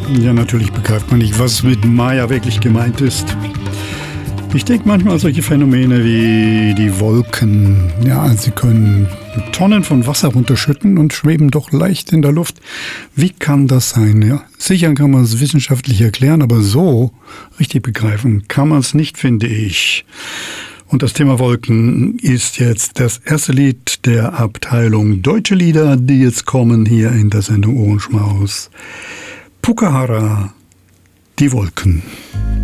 Ja, natürlich begreift man nicht, was mit Maya wirklich gemeint ist. Ich denke manchmal an solche Phänomene wie die Wolken. Ja, sie können Tonnen von Wasser runterschütten und schweben doch leicht in der Luft. Wie kann das sein? Ja, sicher kann man es wissenschaftlich erklären, aber so richtig begreifen kann man es nicht, finde ich. Und das Thema Wolken ist jetzt das erste Lied der Abteilung Deutsche Lieder, die jetzt kommen hier in der Sendung Ohrenschmaus. Pucahara, die Wolken.